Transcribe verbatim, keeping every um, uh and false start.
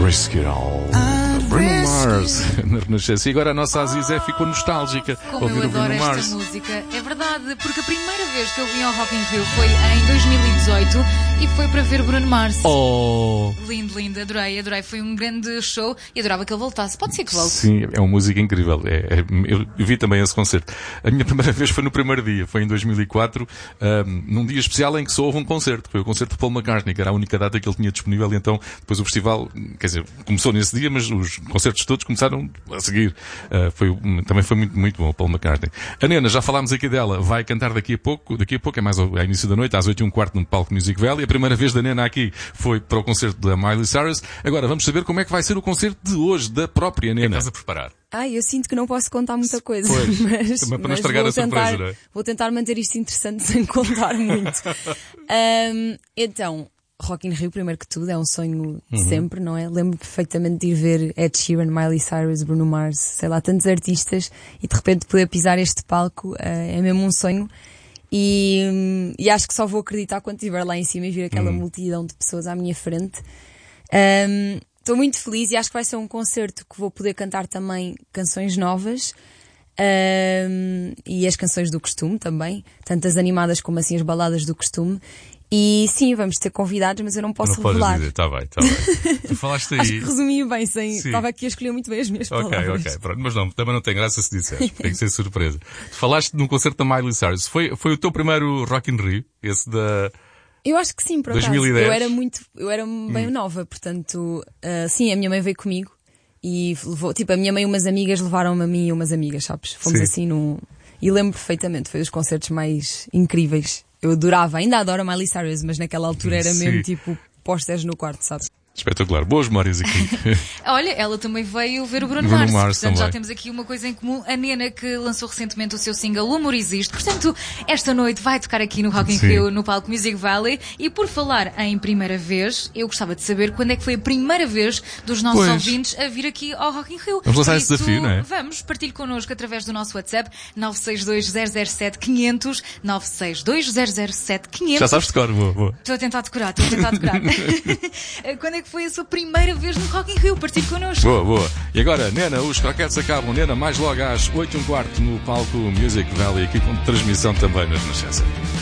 Risk It All. Bruno Mars na Renascença. E agora a nossa Azizé ficou nostálgica Como ouvir eu o Bruno adoro esta Mars. música. É verdade, porque a primeira vez que eu vim ao Rock in Rio foi em dois mil e dezoito e foi para ver Bruno Mars. Oh! Lindo, lindo, adorei, adorei. Foi um grande show e adorava que ele voltasse. Pode ser que volte. Sim, é uma música incrível. É, é, eu vi também esse concerto. A minha primeira vez foi no primeiro dia, foi em dois mil e quatro, um, num dia especial em que só houve um concerto. Foi o concerto de Paul McCartney, que era a única data que ele tinha disponível, e então depois o festival, quer dizer, começou nesse dia, mas os concertos todos começaram a seguir. Uh, foi, também foi muito, muito bom, Paul McCartney. A Nena, já falámos aqui dela, vai cantar daqui a pouco, daqui a pouco, é mais ao, ao início da noite, às oito e um quarto no palco Music Valley. A primeira vez da Nena aqui foi para o concerto da Miley Cyrus. Agora vamos saber como é que vai ser o concerto de hoje, da própria Nena. Estás a preparar? Ai, eu sinto que não posso contar muita coisa. Pois, mas, também para não mas estragar vou a surpresa, tentar, não é? Vou tentar manter isto interessante sem contar muito. um, então, Rock in Rio, primeiro que tudo, é um sonho de sempre, não é? Lembro perfeitamente de ir ver Ed Sheeran, Miley Cyrus, Bruno Mars, sei lá, tantos artistas, e de repente poder pisar este palco uh, é mesmo um sonho. E, hum, e acho que só vou acreditar quando estiver lá em cima e vir aquela multidão de pessoas à minha frente. Um, Estou muito feliz e acho que vai ser um concerto que vou poder cantar também canções novas, um, e as canções do costume também, tanto as animadas como assim as baladas do costume. E sim, vamos ter convidados, mas eu não posso Não podes revelar. dizer, está bem, está bem. Tu falaste aí... Acho que resumi bem, sem... Sim. estava aqui a escolher muito bem as minhas Ok, palavras. ok, pronto, mas não, também não tem graça se disseres, tem que ser surpresa. Tu falaste num concerto da Miley Cyrus, foi, foi o teu primeiro Rock in Rio, esse da... Eu acho que sim, por acaso. dois mil e dez? Eu era muito, eu era bem hum. nova, portanto, uh, sim, a minha mãe veio comigo e levou, tipo, a minha mãe e umas amigas levaram-me a mim e umas amigas, sabes? Fomos Sim. assim num... E lembro perfeitamente, foi dos concertos mais incríveis. Eu adorava, ainda adoro a Miley Cyrus, mas naquela altura era Sim. mesmo tipo pósteres no quarto, sabes? Espetacular. Boas memórias aqui. Olha, ela também veio ver o Bruno, Bruno Mars. Mars Portanto, também. já temos aqui uma coisa em comum. A Nena, que lançou recentemente o seu single O Amor Existe. Portanto, esta noite vai tocar aqui no Rock in Sim. Rio, no palco Music Valley. E por falar em primeira vez, eu gostava de saber quando é que foi a primeira vez dos nossos Pois. ouvintes a vir aqui ao Rock in Rio. Vamos lançar Por esse isso, desafio, não é? Vamos, partilhe connosco através do nosso WhatsApp nove seis dois zero zero sete quinhentos, nove seis dois zero zero sete quinhentos. Já sabes de cor, boa, boa. Estou a tentar decorar, estou a tentar decorar. Quando é que foi a sua primeira vez no Rock in Rio? Partilhe connosco. Boa, boa. E agora, Nena, os croquetes acabam. Nena, mais logo às oito e um quarto no palco Music Valley, aqui com transmissão também na Renascença.